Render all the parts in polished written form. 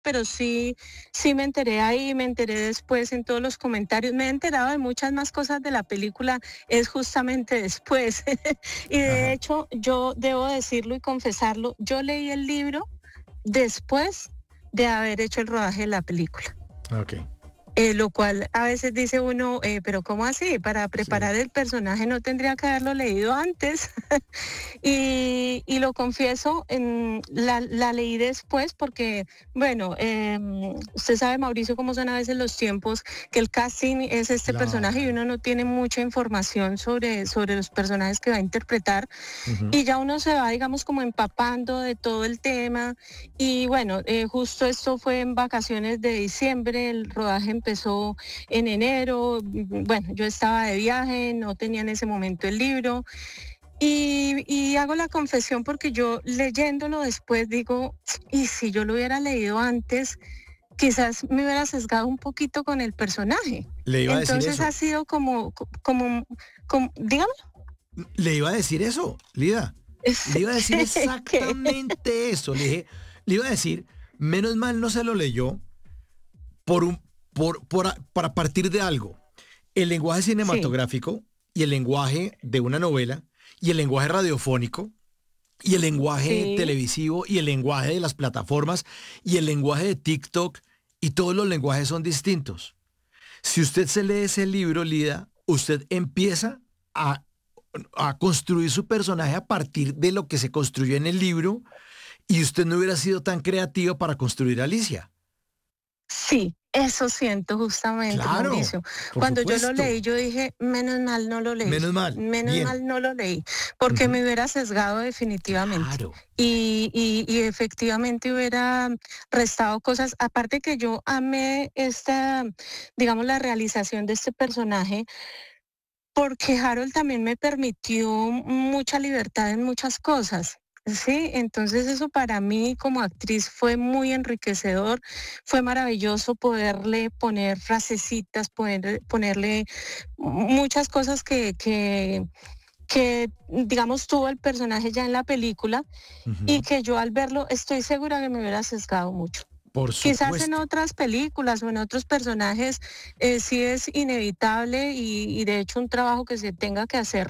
pero sí me enteré ahí, me enteré después en todos los comentarios, me he enterado de muchas más cosas de la película, es justamente después. Y de Ajá. hecho, yo debo decirlo y confesarlo, yo leí el libro después de haber hecho el rodaje de la película. Ok. Lo cual a veces dice uno, pero ¿cómo así? Para Sí. preparar el personaje no tendría que haberlo leído antes. Y lo confieso, la leí después porque, bueno, usted sabe, Mauricio, cómo son a veces los tiempos, que el casting es este personaje y Claro. uno no tiene mucha información sobre los personajes que va a interpretar. Ujú. Y ya uno se va, digamos, como empapando de todo el tema. Y bueno, justo esto fue en vacaciones de diciembre, el rodaje empezó en enero. Bueno, yo estaba de viaje, no tenía en ese momento el libro. Y hago la confesión porque yo leyéndolo después digo, y si yo lo hubiera leído antes, quizás me hubiera sesgado un poquito con el personaje. Le iba a decir Entonces ha eso. sido como, dígame, Le iba a decir eso, Lida. es Le iba a decir que exactamente eso. Le iba a decir, menos mal no se lo leyó por un, para partir de algo. El lenguaje sí. cinematográfico y el lenguaje de una novela y el lenguaje radiofónico y el lenguaje Sí, televisivo y el lenguaje de las plataformas y el lenguaje de TikTok y todos los lenguajes son distintos. Si usted se lee ese libro, Lida, usted empieza a, a construir su personaje a partir de lo que se construyó en el libro y usted no hubiera sido tan creativo para construir a Alicia. sí, eso siento justamente, Claro, Mauricio. por Cuando yo lo supuesto. leí, yo dije, menos mal no lo leí, Menos mal. menos Bien. mal no lo leí, porque Ujú. me hubiera sesgado definitivamente. Claro. Y efectivamente hubiera restado cosas, aparte que yo amé esta, digamos, la realización de este personaje, porque Harold también me permitió mucha libertad en muchas cosas. Sí, entonces eso para mí como actriz fue muy enriquecedor, fue maravilloso poderle poner frasecitas, ponerle muchas cosas que, digamos, tuvo el personaje ya en la película y Ujú. que yo al verlo estoy segura que me hubiera sesgado mucho. Por Quizás en supuesto. otras películas o en otros personajes sí es inevitable y de hecho un trabajo que se tenga que hacer,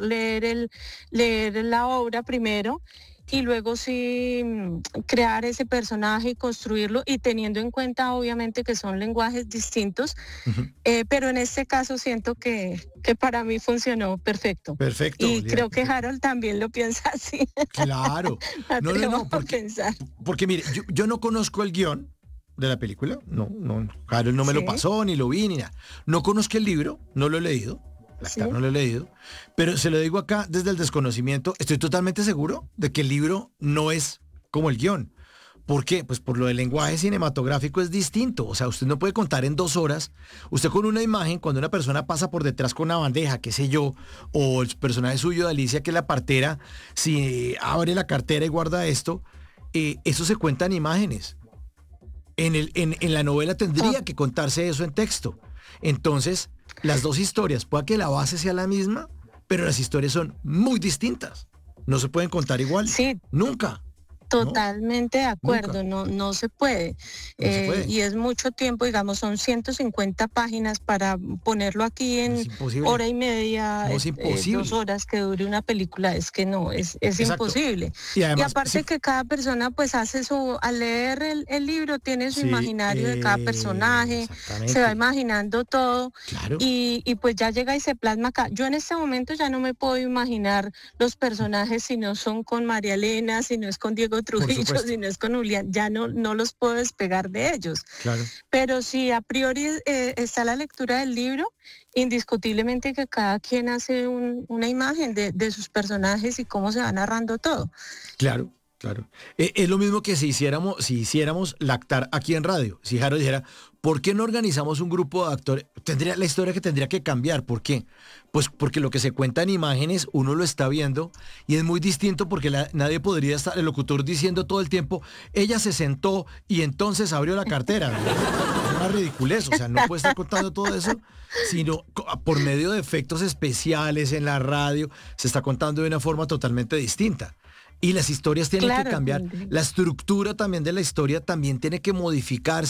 leer la obra primero y Claro. luego sí crear ese personaje y construirlo y teniendo en cuenta obviamente que son lenguajes distintos, Ujú. pero en este caso siento que para mí funcionó perfecto. Perfecto, Y Lida, creo que perfecto. Harold también lo piensa así, Claro. me No, no, atrevo no, a pensar. porque mire, yo no conozco el guión de la película, no, no, Harold no me lo Sí, pasó, ni lo vi, ni nada. No conozco el libro, no lo he leído, el actor sí. no lo he leído, pero se lo digo acá desde el desconocimiento, estoy totalmente seguro de que el libro no es como el guión. ¿Por qué? Pues por lo del lenguaje cinematográfico es distinto. O sea, usted no puede contar en 2 horas. Usted con una imagen, cuando una persona pasa por detrás con una bandeja, qué sé yo, o el personaje suyo de Alicia, que es la partera, si abre la cartera y guarda esto, eso se cuenta en imágenes. En la novela tendría que contarse eso en texto. Entonces, las dos historias, puede que la base sea la misma, pero las historias son muy distintas. No se pueden contar igual. Sí, Nunca. ¿No? totalmente de Nunca. acuerdo, no se puede. No se puede. Y es mucho tiempo, digamos, son 150 páginas para ponerlo aquí Es en imposible. hora y media, No es 2 imposible. horas que dure una película, es que no, es Exacto. imposible. Y Y además, sí, aparte que cada persona pues hace al leer el libro, tiene su sí, imaginario de cada personaje, se va exactamente. imaginando todo Claro. y pues ya llega y se plasma acá. Yo en este momento ya no me puedo imaginar los personajes si no son con María Elena, si no es con Diego Por Trujillo, si supuesto. no es con Julián, ya no los puedo despegar de ellos. Claro. Pero si a priori está la lectura del libro, indiscutiblemente que cada quien hace una imagen de sus personajes y cómo se va narrando todo. Claro, claro. Es lo mismo que si hiciéramos lactar aquí en radio. Si Jaro dijera, ¿por qué no organizamos un grupo de actores? Tendría la historia que tendría que cambiar. ¿Por qué? Pues porque lo que se cuenta en imágenes uno lo está viendo y es muy distinto porque nadie podría estar, el locutor diciendo todo el tiempo, ella se sentó y entonces abrió la cartera. Es una ridiculez, o sea, no puede estar contando todo eso, sino por medio de efectos especiales en la radio, se está contando de una forma totalmente distinta. Y las historias tienen que Claro, cambiar. La estructura también de la historia también tiene que modificarse